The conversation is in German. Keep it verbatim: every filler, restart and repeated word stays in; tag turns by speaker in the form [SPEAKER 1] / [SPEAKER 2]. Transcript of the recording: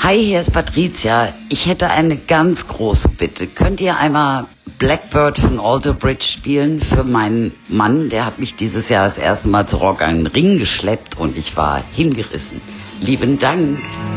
[SPEAKER 1] Hi, hier ist Patricia. Ich hätte eine ganz große Bitte. Könnt ihr einmal Blackbird von Alter Bridge spielen für meinen Mann? Der hat mich dieses Jahr das erste Mal zu Rock an den Ring geschleppt und ich war hingerissen. Lieben Dank.